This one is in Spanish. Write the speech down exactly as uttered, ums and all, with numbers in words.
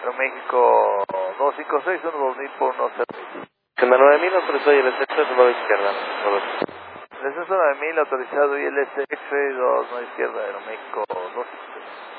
Aeroméxico dos cinco seis uno dos mil por uno cero. nueve mil autorizado y el exceso es nueve izquierda. Descenso nueve mil autorizado y el S X dos, no izquierda, Aeroméxico dos cinco seis.